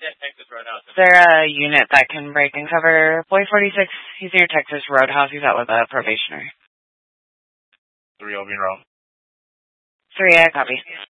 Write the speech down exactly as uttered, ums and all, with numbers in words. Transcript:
Is there a unit that can break and cover Boy forty-six? He's near Texas Roadhouse. He's out with a probationer. Three, I'll be in route. Three, I copy.